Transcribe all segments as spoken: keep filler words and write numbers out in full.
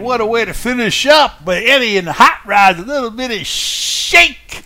what a way to finish up. But Eddie and the Hot Rods, a little bit of shake.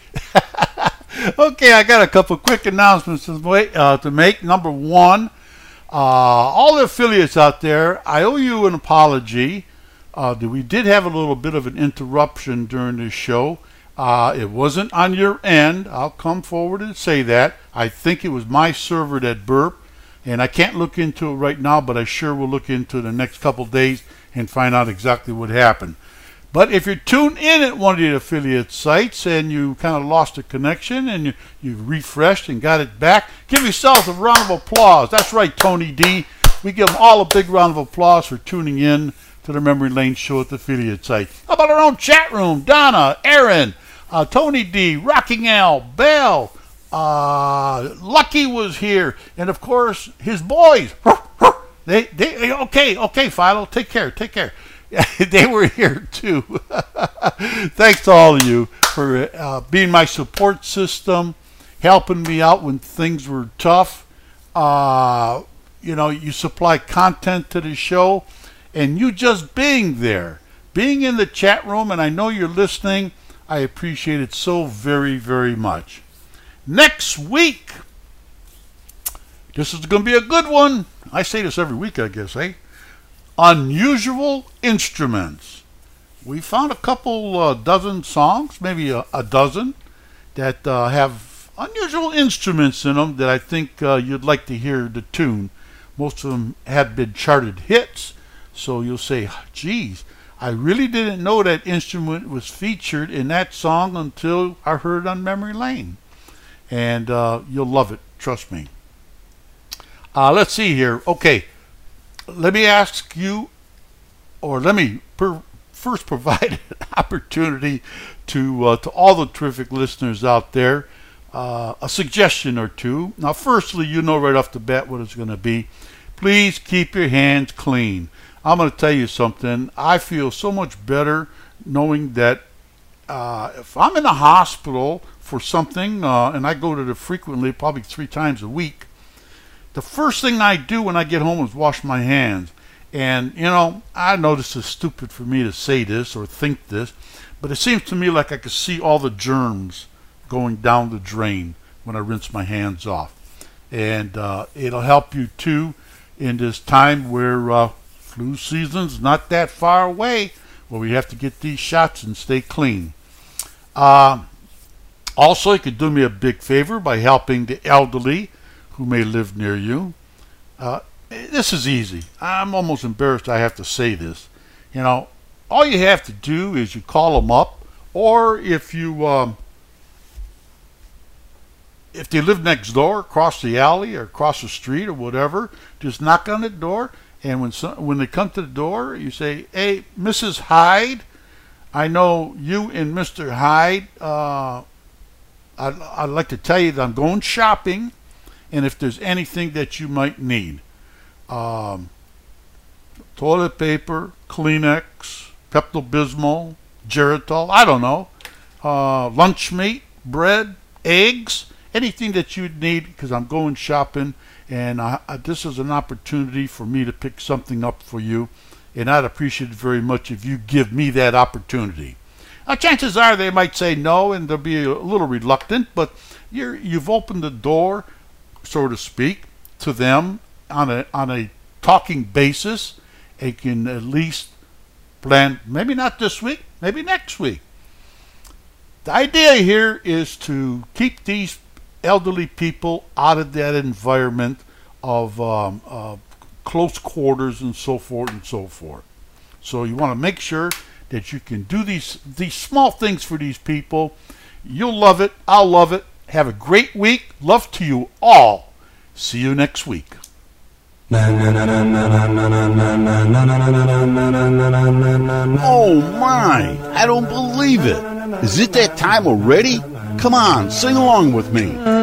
Okay, I got a couple quick announcements to make. Uh, to make. Number one, uh, all the affiliates out there, I owe you an apology. Uh, we did have a little bit of an interruption during this show. Uh, it wasn't on your end. I'll come forward and say that. I think it was my server that burped. And I can't look into it right now, but I sure will look into it the next couple days and find out exactly what happened. But if you're tuned in at one of the affiliate sites and you kind of lost a connection and you, you refreshed and got it back, give yourself a round of applause. That's right, Tony D. We give them all a big round of applause for tuning in to the Memory Lane Show at the affiliate site. How about our own chat room? Donna, Aaron, uh, Tony D, Rocking Al, Bell, Uh, Lucky was here, and of course his boys. They, they, okay, okay, Philo, take care, take care. They were here too. Thanks to all of you for uh, being my support system, helping me out when things were tough. Uh, you know, you supply content to the show, and you just being there, being in the chat room, and I know you're listening. I appreciate it so very, very much. Next week, this is going to be a good one. I say this every week, I guess, eh? Unusual instruments. We found a couple uh, dozen songs, maybe a, a dozen, that uh, have unusual instruments in them that I think uh, you'd like to hear the tune. Most of them have been charted hits, so you'll say, geez, I really didn't know that instrument was featured in that song until I heard it on Memory Lane. And uh, you'll love it, trust me. Uh, let's see here. Okay, let me ask you, or let me per- first provide an opportunity to uh, to all the terrific listeners out there, uh, a suggestion or two. Now, firstly, you know right off the bat what it's going to be. Please keep your hands clean. I'm going to tell you something. I feel so much better knowing that uh, if I'm in a hospital for something, uh, and I go to it frequently, probably three times a week, the first thing I do when I get home is wash my hands. And, you know, I know this is stupid for me to say this or think this, but it seems to me like I can see all the germs going down the drain when I rinse my hands off. And uh, it'll help you, too, in this time where uh, flu season's not that far away, where we have to get these shots and stay clean. Uh, Also, you could do me a big favor by helping the elderly who may live near you. Uh, this is easy. I'm almost embarrassed I have to say this. You know, all you have to do is you call them up, or if you, um, if they live next door, across the alley or across the street or whatever, just knock on the door, and when some, when they come to the door, you say, "Hey, Missus Hyde, I know you and Mister Hyde, uh, I'd, I'd like to tell you that I'm going shopping, and if there's anything that you might need, um, toilet paper, Kleenex, Pepto-Bismol, Geritol, I don't know, uh, lunch meat, bread, eggs, anything that you'd need, because I'm going shopping, and I, I, this is an opportunity for me to pick something up for you, and I'd appreciate it very much if you give me that opportunity." Now, chances are they might say no, and they'll be a little reluctant, but you're, you've opened the door, so to speak, to them on a on a talking basis, and can at least plan, maybe not this week, maybe next week. The idea here is to keep these elderly people out of that environment of um, uh, close quarters and so forth and so forth. So you want to make sure that you can do these these small things for these people. You'll love it. I'll love it. Have a great week. Love to you all. See you next week. Oh my, I don't believe it. Is it that time already? Come on, sing along with me.